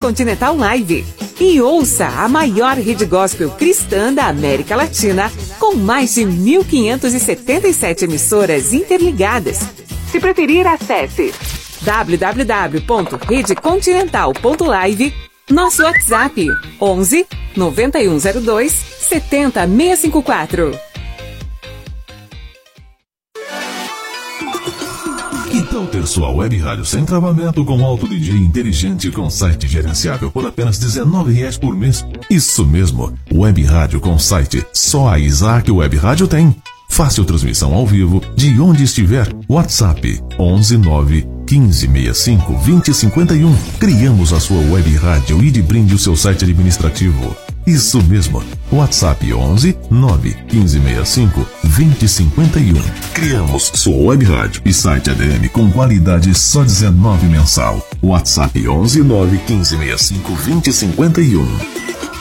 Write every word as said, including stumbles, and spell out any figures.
Continental Live. E ouça a maior rede gospel cristã da América Latina, com mais de mil quinhentas e setenta e sete emissoras interligadas. Se preferir, acesse w w w ponto rede continental ponto live, nosso WhatsApp onze, noventa e um zero dois, setenta, seiscentos e cinquenta e quatro. Que tal ter sua web rádio sem travamento com alto D J inteligente com site gerenciável por apenas dezenove reais por mês? Isso mesmo, web rádio com site. Só a Isaac Web Rádio tem. Fácil transmissão ao vivo de onde estiver. WhatsApp onze nove quinze sessenta e cinco vinte cinquenta e um. Criamos a sua web rádio e de brinde o seu site administrativo. Isso mesmo. WhatsApp onze nove quinze sessenta e cinco vinte cinquenta e um. Criamos sua web rádio e site A D M com qualidade só dezenove mensal. WhatsApp onze nove quinze sessenta e cinco vinte cinquenta e um.